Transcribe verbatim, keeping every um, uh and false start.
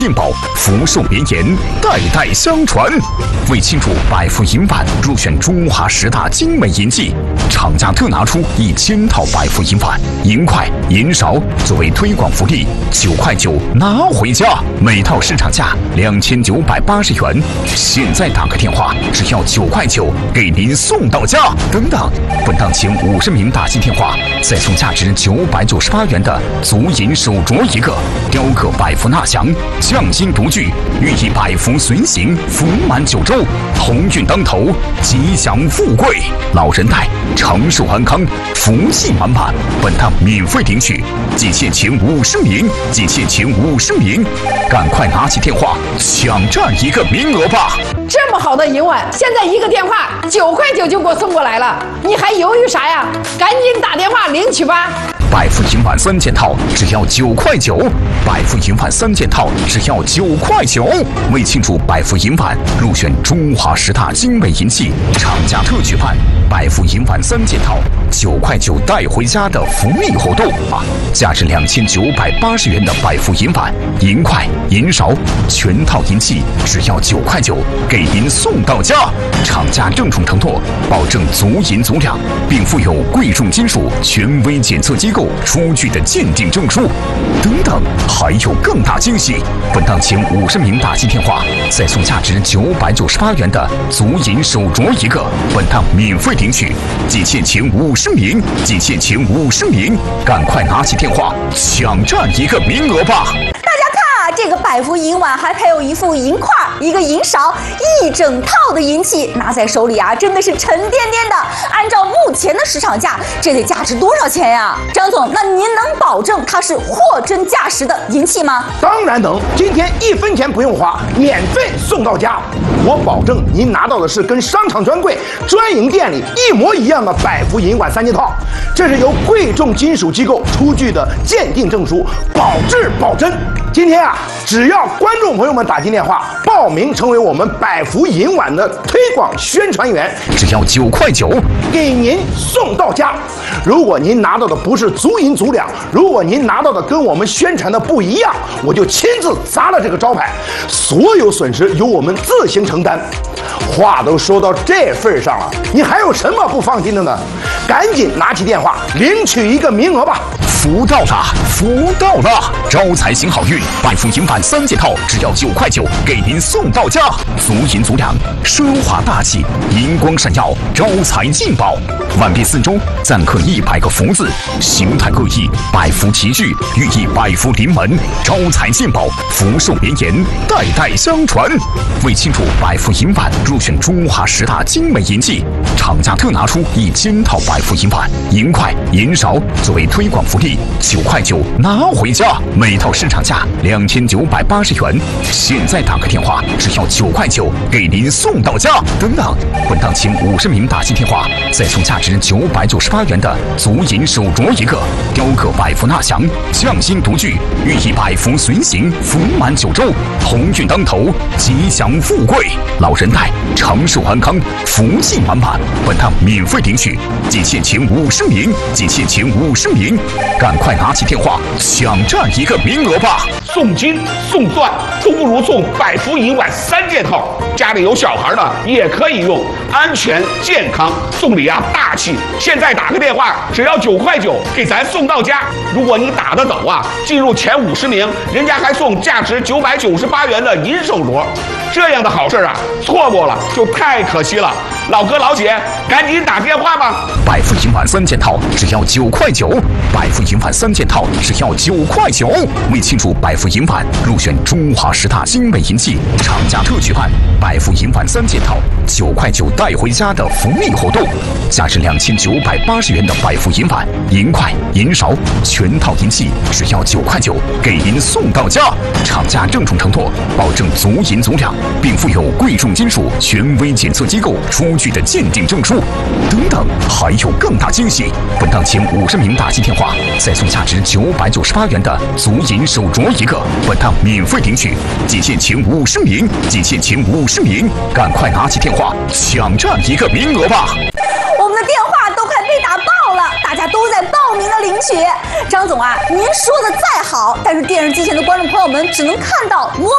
进宝，福寿绵延，代代相传。为庆祝百福银碗入选中华十大精美银器，厂家特拿出一千套百福银碗、银筷、银勺作为推广福利，九块九拿回家，每套市场价两千九百八十元。现在打个电话，只要九块九，给您送到家。等等，本档前五十名打进电话，再送价值九百九十八元的足银手镯一个，雕刻百福纳祥。匠心独具，寓意百福随行，福满九州，鸿运当头，吉祥富贵，老人带，长寿安康，福气满满。本趟免费领取，仅限前五十名，仅限前五十名，赶快拿起电话抢占一个名额吧！ 这么好的银碗，现在一个电话九块九就给我送过来了，你还犹豫啥呀？赶紧打电话领取吧！ 百福银碗三件套只要九块九，百福银碗三件套只要九块九。为庆祝百福银碗入选中华十大精美银器，厂家特举办百福银碗三件套九块九带回家的福利活动啊！价值两千九百八十元的百福银碗、银筷、银勺，全套银器只要九块九，给您送到家。厂家郑重承诺，保证足银足量，并附有贵重金属权威检测机构出具的鉴定证书。等等，还有更大惊喜！本档前五十名打进电话，再送价值九百九十八元的足银手镯一个。本档免费领取，仅限前五十名，仅限前五十名，赶快拿起电话抢占一个名额吧！ 大家看啊，这个百福银碗还配有一副银筷、一个银勺，一整套的银器，拿在手里啊，真的是沉甸甸的。按照目前的市场价，这得价值多少钱呀？张总，那您能保证它是货真价实的银器吗？ 当然能，今天一分钱不用花，免费送到家。我保证您拿到的是跟商场专柜、专营店里一模一样的百福银碗三件套，这是由贵重金属机构出具的鉴定证书，保质保真。今天啊，只要观众朋友们打进电话报名成为我们百福银碗的推广宣传员， 只要九块九， 给您送到家。如果您拿到的不是足银足两，如果您拿到的跟我们宣传的不一样，我就亲自砸了这个招牌，所有损失由我们自行承担。话都说到这份上了，你还有什么不放心的呢？赶紧拿起电话领取一个名额吧！ 福到了，福到了！招财行好运，百福银碗三件套只要九块九，给您送到家。足银足两，奢华大气，银光闪耀，招财进宝。碗壁四周錾刻一百个福字，形态各异，百福齐聚，寓意百福临门，招财进宝，福寿绵延，代代相传。为庆祝百福银碗入选中华十大精美银器，厂家特拿出一千套百福银碗、银筷、银勺作为推广福利，九块九拿回家，每套市场价两千九百八十元。现在打个电话，只要九块九，给您送到家。等等，本档前五十名打进电话，再送价值九百九十八元的足银手镯一个，雕刻百福纳祥，匠心独具，寓意百福随行，福满九州，鸿运当头，吉祥富贵，老人带，长寿安康，福气满满。本趟免费领取，仅限前五十名，仅限前五十名，赶快拿起电话抢占一个名额吧！ 送金送钻都不如送百福银碗三件套，家里有小孩的也可以用，安全健康，送礼啊大气。现在打个电话，只要九块九，给咱送到家。如果你打得走啊，进入前五十名，人家还送价值九百九十八元的银手镯。这样的好事啊，错过了就太可惜了。老哥老姐，赶紧打电话吧！ 百福银碗三件套只要九块九，百福银碗三件套只要九块九。为庆祝百福银碗入选中华十大精美银器，厂家特举办百福银碗三件套九块九带回家的福利活动，价值两千九百八十元的百福银碗、银筷、银勺，全套银器只要九块九，给您送到家。厂家郑重承诺，保证足银足两，并附有贵重金属权威检测机构出具的鉴定证书。等等，还有更大惊喜！本档前五十名打进电话，再送价值九百九十八元的足银手镯一个。本档免费领取，仅限前五十名，仅限前五十名，赶快拿起电话抢占一个名额吧！ 我们的电话都快被打爆了，大家都在报名的领取。张总啊，您说的再好，但是电视机前的观众朋友们只能看到摸